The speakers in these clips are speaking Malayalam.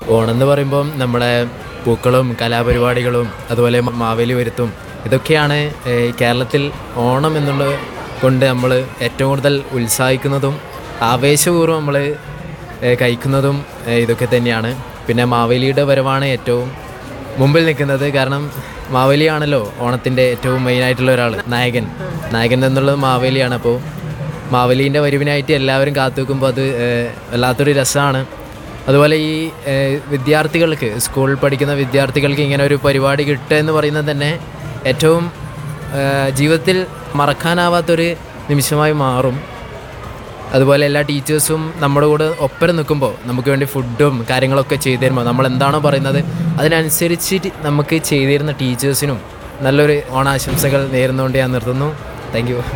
ഓണം എന്ന് പറയുമ്പം നമ്മുടെ പൂക്കളും കലാപരിപാടികളും അതുപോലെ മാവേലി വരുത്തും ഇതൊക്കെയാണ് കേരളത്തിൽ ഓണം എന്നുള്ളത് കൊണ്ട് നമ്മൾ ഏറ്റവും കൂടുതൽ ഉത്സാഹിക്കുന്നതും ആവേശപൂർവ്വം നമ്മൾ കഴിക്കുന്നതും ഇതൊക്കെ തന്നെയാണ്. പിന്നെ മാവേലിയുടെ വരവാണ് ഏറ്റവും മുമ്പിൽ നിൽക്കുന്നത്. കാരണം മാവേലിയാണല്ലോ ഓണത്തിൻ്റെ ഏറ്റവും മെയിനായിട്ടുള്ള ഒരാൾ, നായകൻ എന്നുള്ളത് മാവേലിയാണ്. അപ്പോൾ മാവേലീൻ്റെ വരവിനായിട്ട് എല്ലാവരും കാത്തു നിൽക്കുമ്പോൾ അത് വല്ലാത്തൊരു രസമാണ്. അതുപോലെ ഈ വിദ്യാർത്ഥികൾക്ക്, സ്കൂളിൽ പഠിക്കുന്ന വിദ്യാർത്ഥികൾക്ക് ഇങ്ങനെ ഒരു പരിപാടി കിട്ടുക എന്ന് പറയുന്നത് തന്നെ ഏറ്റവും ജീവിതത്തിൽ മറക്കാനാവാത്തൊരു നിമിഷമായി മാറും. അതുപോലെ എല്ലാ ടീച്ചേഴ്സും നമ്മുടെ കൂടെ ഒപ്പം നിൽക്കുമ്പോൾ നമുക്ക് വേണ്ടി ഫുഡും കാര്യങ്ങളൊക്കെ ചെയ്തു തരുമ്പോൾ നമ്മൾ എന്താണോ പറയുന്നത് അതിനനുസരിച്ച് നമുക്ക് ചെയ്തു തരുന്ന ടീച്ചേഴ്സിനും നല്ലൊരു ഓണാശംസകൾ നേരുന്നുകൊണ്ട് ഞാൻ നിർത്തുന്നു. Thank you.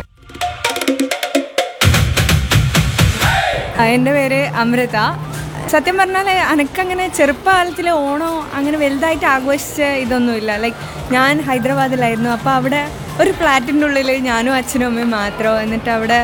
എൻ്റെ പേര് അമൃത. സത്യം പറഞ്ഞാൽ എനിക്കങ്ങനെ ചെറുപ്പകാലത്തിൽ ഓണം അങ്ങനെ വലുതായിട്ട് ആഘോഷിച്ച ഇതൊന്നുമില്ല. ലൈക്ക് ഞാൻ ഹൈദരാബാദിലായിരുന്നു. അപ്പോൾ അവിടെ ഒരു ഫ്ലാറ്റിൻ്റെ ഉള്ളിൽ ഞാനും അച്ഛനും അമ്മയും മാത്രം. എന്നിട്ട് അവിടെ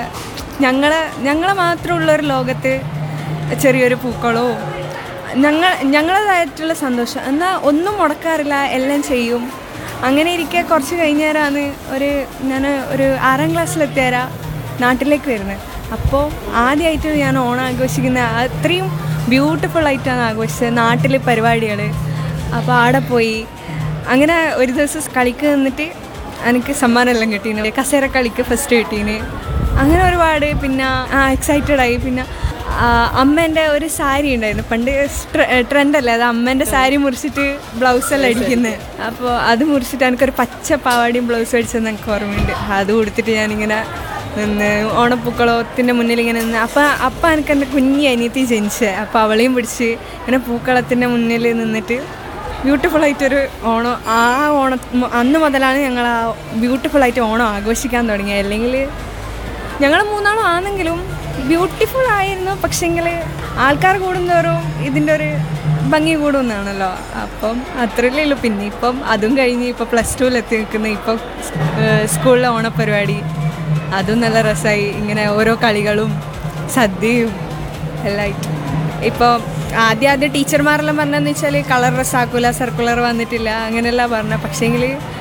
ഞങ്ങളെ മാത്രമുള്ളൊരു ലോകത്ത് ചെറിയൊരു പൂക്കളോ ഞങ്ങളതായിട്ടുള്ള സന്തോഷം എന്നാൽ ഒന്നും മുടക്കാറില്ല, എല്ലാം ചെയ്യും. അങ്ങനെ ഇരിക്കെ കുറച്ച് കഴിഞ്ഞേരാണ് ഞാൻ ഒരു 6ാം ക്ലാസ്സിലെത്തിയാരാ നാട്ടിലേക്ക് വരുന്നത്. അപ്പോൾ ആദ്യമായിട്ട് ഞാൻ ഓണം ആഘോഷിക്കുന്ന അത്രയും ബ്യൂട്ടിഫുള്ളായിട്ടാണ് ആഘോഷിച്ചത്. നാട്ടിൽ പരിപാടികൾ. അപ്പോൾ അവിടെ പോയി അങ്ങനെ ഒരു ദിവസം കളിക്ക് നിന്നിട്ട് എനിക്ക് സമ്മാനമെല്ലാം കിട്ടീന്. കസേര കളിക്ക് ഫസ്റ്റ് കിട്ടീന്. അങ്ങനെ ഒരുപാട് പിന്നെ എക്സൈറ്റഡായി. പിന്നെ അമ്മേൻ്റെ ഒരു സാരി ഉണ്ടായിരുന്നു, പണ്ട് ട്രെൻഡല്ലേ അത്, അമ്മേൻ്റെ സാരി മുറിച്ചിട്ട് ബ്ലൗസെല്ലാം അടിക്കുന്നത്. അപ്പോൾ അത് മുറിച്ചിട്ട് എനിക്കൊരു പച്ച പാവാടിയും ബ്ലൗസ് അടിച്ചതെന്ന് എനിക്ക് ഓർമ്മയുണ്ട്. അത് കൊടുത്തിട്ട് ഞാനിങ്ങനെ നിന്ന് ഓണപ്പൂക്കളത്തിൻ്റെ മുന്നിൽ ഇങ്ങനെ നിന്ന്. അപ്പം എനിക്ക് എൻ്റെ കുഞ്ഞി അനിയത്തി ജനിച്ചത്. അപ്പോൾ അവളെയും പിടിച്ച് ഇങ്ങനെ പൂക്കളത്തിൻ്റെ മുന്നിൽ നിന്നിട്ട് ബ്യൂട്ടിഫുള്ളായിട്ടൊരു ഓണം. ആ ഓണം അന്ന് മുതലാണ് ഞങ്ങൾ ആ ബ്യൂട്ടിഫുള്ളായിട്ട് ഓണം ആഘോഷിക്കാൻ തുടങ്ങിയത്. അല്ലെങ്കിൽ ഞങ്ങൾ 3 ആണെങ്കിലും ബ്യൂട്ടിഫുൾ ആയിരുന്നു. പക്ഷേങ്കിൽ ആൾക്കാർ കൂടുന്നവരും ഇതിൻ്റെ ഒരു ഭംഗി കൂടുന്നതാണല്ലോ. അപ്പം അത്രയല്ലേ ഉള്ളൂ. പിന്നെ ഇപ്പം അതും കഴിഞ്ഞ് ഇപ്പോൾ +2 നിൽക്കുന്ന ഇപ്പം സ്കൂളിലെ ഓണപ്പരിപാടി അതും നല്ല രസമായി. ഇങ്ങനെ ഓരോ കളികളും സദ്യയും എല്ലായിട്ട്. ഇപ്പോൾ ആദ്യം ടീച്ചർമാരെല്ലാം പറഞ്ഞതെന്ന് വെച്ചാൽ കളർ ഡ്രസ്സാക്കൂല, സർക്കുലർ വന്നിട്ടില്ല അങ്ങനെയെല്ലാം പറഞ്ഞത്. പക്ഷേങ്കിൽ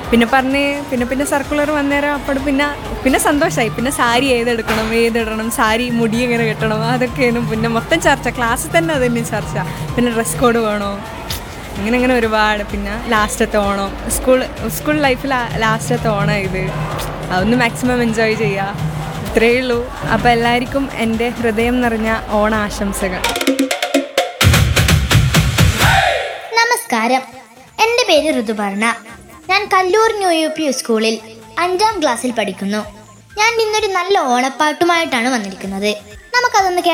പിന്നെ സർക്കുലർ വന്നേരം അപ്പോൾ പിന്നെ സന്തോഷമായി. പിന്നെ സാരി ഏതിടണം, സാരി മുടി എങ്ങനെ കെട്ടണം, അതൊക്കെയാണ് പിന്നെ മൊത്തം ചർച്ച. ക്ലാസ്സിൽ തന്നെ അതന്നെ ചർച്ച. പിന്നെ ഡ്രസ് കോഡ് വേണോ, അങ്ങനെ ഒരുപാട്. പിന്നെ ലാസ്റ്റത്തെ ഓണം, സ്കൂൾ ലൈഫിൽ ലാസ്റ്റത്തെ ഓണം ഇത്. അതൊന്ന് മാക്സിമം എൻജോയ് ചെയ്യുക, ഇത്രയേ ഉള്ളൂ. അപ്പോൾ എല്ലാവർക്കും എൻ്റെ ഹൃദയം നിറഞ്ഞ ഓണാശംസകൾ. നമസ്കാരം, എൻ്റെ പേര് ഋതുപർണ. ഞാൻ കല്ലൂർ ന്യൂ UP സ്കൂളിൽ 5ാം ക്ലാസ്സിൽ പഠിക്കുന്നു. ഞാൻ ഇന്നൊരു നല്ല ഓണപ്പാട്ടുമായിട്ടാണ് വന്നിരിക്കുന്നത്. നമുക്കതൊന്ന്